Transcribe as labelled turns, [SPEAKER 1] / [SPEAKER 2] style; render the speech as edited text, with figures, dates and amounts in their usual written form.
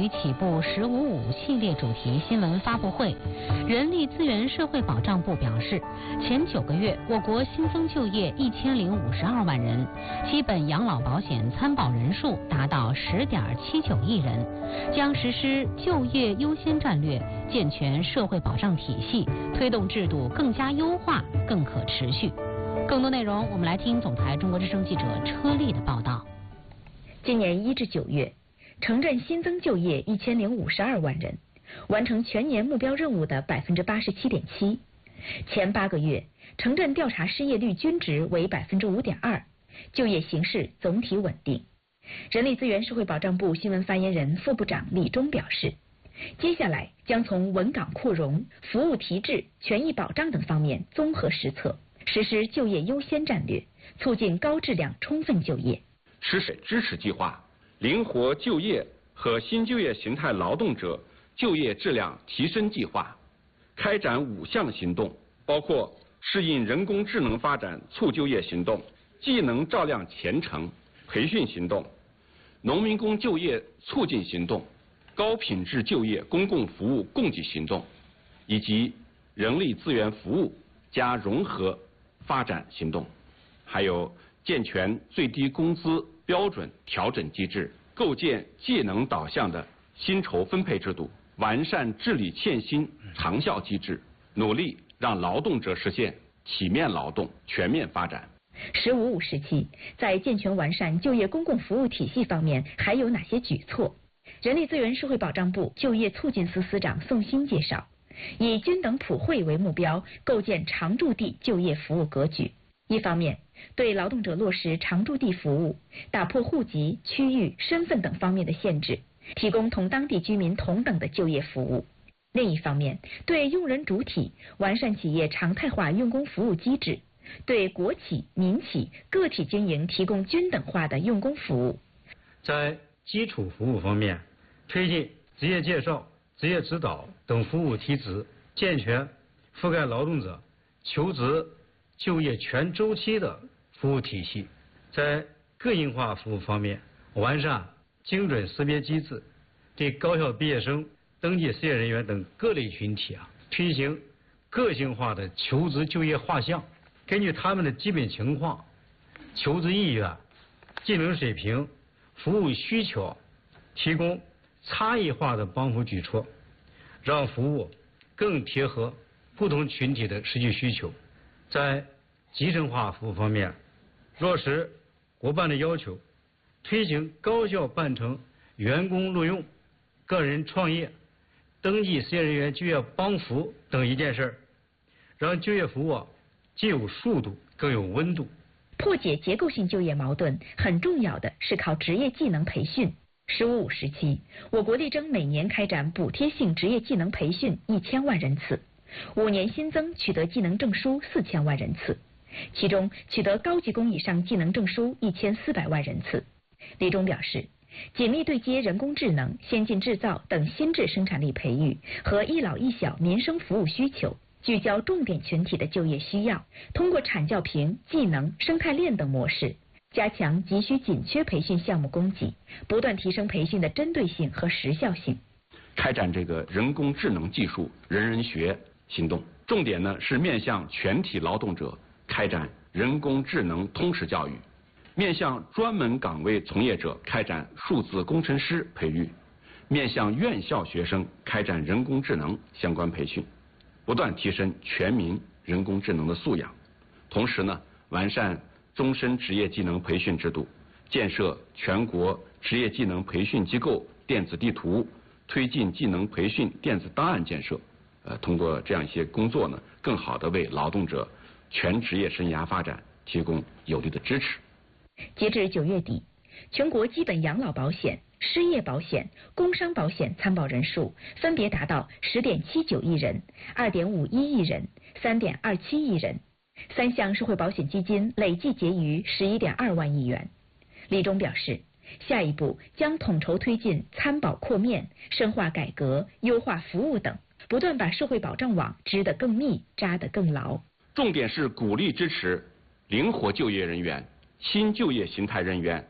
[SPEAKER 1] 局起步“15.5”系列主题新闻发布会，人力资源社会保障部表示，前9个月我国新增就业1052万人，基本养老保险参保人数达到10.79亿人，将实施就业优先战略，健全社会保障体系，推动制度更加优化、更可持续。更多内容，我们来听总台中国之声记者车丽的报道。
[SPEAKER 2] 今年1至9月，城镇新增就业1052万人，完成全年目标任务的87.7%。前8个月，城镇调查失业率均值为5.2%，就业形势总体稳定。人力资源社会保障部新闻发言人、副部长李忠表示，接下来将从稳岗扩容、服务提质、权益保障等方面综合施策，实施就业优先战略，促进高质量充分就业。
[SPEAKER 3] 实施支持计划、灵活就业和新就业形态劳动者就业质量提升计划，开展5项行动，包括适应人工智能发展促就业行动、技能照亮前程培训行动、农民工就业促进行动、高品质就业公共服务供给行动，以及人力资源服务加融合发展行动，还有健全最低工资标准调整机制，构建技能导向的薪酬分配制度，完善治理欠薪长效机制，努力让劳动者实现体面劳动全面发展。
[SPEAKER 2] “15.5”时期，在健全完善就业公共服务体系方面还有哪些举措？人力资源社会保障部就业促进司司长宋鑫介绍，以均等普惠为目标，构建常住地就业服务格局。一方面，对劳动者落实常住地服务，打破户籍、区域、身份等方面的限制，提供同当地居民同等的就业服务；另一方面，对用人主体完善企业常态化用工服务机制，对国企、民企、个体经营提供均等化的用工服务。
[SPEAKER 4] 在基础服务方面，推进职业介绍、职业指导等服务提质，健全覆盖劳动者求职就业全周期的服务体系。在个性化服务方面，完善精准识别机制，对高校毕业生、登记失业人员等各类群体推行个性化的求职就业画像，根据他们的基本情况、求职意愿、技能水平、服务需求，提供差异化的帮扶举措，让服务更贴合不同群体的实际需求。在集成化服务方面，落实国办的要求，推行高效办成员工录用、个人创业、登记失业人员就业帮扶等一件事，让就业服务既有速度更有温度。
[SPEAKER 2] 破解结构性就业矛盾，很重要的是靠职业技能培训。“15.5”时期，我国力争每年开展补贴性职业技能培训1000万人次，5年新增取得技能证书4000万人次，其中取得高级工以上技能证书1400万人次。李忠表示，紧密对接人工智能、先进制造等新质生产力培育和一老一小民生服务需求，聚焦重点群体的就业需要，通过产教评、技能、生态链等模式，加强急需紧缺培训项目供给，不断提升培训的针对性和时效性。
[SPEAKER 3] 开展这个人工智能技术人人学行动，重点呢是面向全体劳动者开展人工智能通识教育，面向专门岗位从业者开展数字工程师培育，面向院校学生开展人工智能相关培训，不断提升全民人工智能的素养。同时呢，完善终身职业技能培训制度，建设全国职业技能培训机构电子地图，推进技能培训电子档案建设。通过这样一些工作呢，更好地为劳动者全职业生涯发展提供有力的支持。
[SPEAKER 2] 截至9月底，全国基本养老保险、失业保险、工伤保险参保人数分别达到10.79亿人、2.51亿人、3.27亿人，3项社会保险基金累计结余11.2万亿元。李忠表示，下一步将统筹推进参保扩面、深化改革、优化服务等，不断把社会保障网织得更密、扎得更牢。
[SPEAKER 3] 重点是鼓励支持灵活就业人员、新就业形态人员